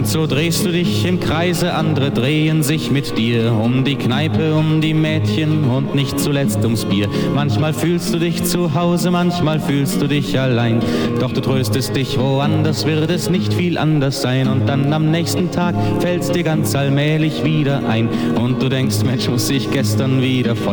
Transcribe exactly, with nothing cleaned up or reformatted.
So drehst du dich im Kreise, andere drehen sich mit dir um die Kneipe, um die Mädchen und nicht zuletzt ums Bier. Manchmal fühlst du dich zu Hause, manchmal fühlst du dich allein. Doch du tröstest dich, woanders wird es nicht viel anders sein. Und dann am nächsten Tag fällt's dir ganz allmählich wieder ein. Und du denkst, Mensch, muss ich gestern wieder voll